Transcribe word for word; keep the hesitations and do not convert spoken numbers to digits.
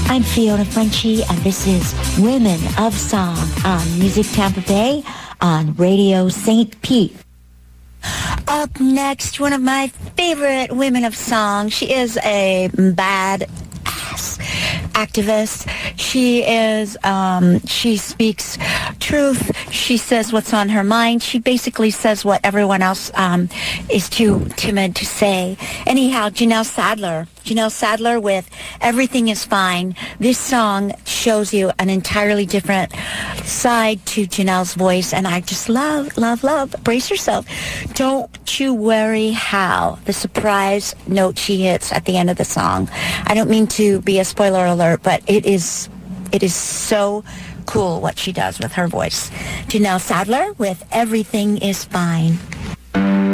I'm Fiona Frenchie, and this is Women of Song on Music Tampa Bay on Radio Saint Pete. Up next, one of my favorite women of song. She is a bad ass activist. She is, um, she speaks truth. She says what's on her mind. She basically says what everyone else um, is too timid to say. Anyhow, Janelle Sadler. Janelle Sadler with Everything is Fine. This song shows you an entirely different side to Janelle's voice, and I just love, love, love. Brace yourself. Don't you worry how the surprise note she hits at the end of the song. I don't mean to be a spoiler alert, but it is, it is so cool what she does with her voice. Janelle Sadler with Everything is Fine.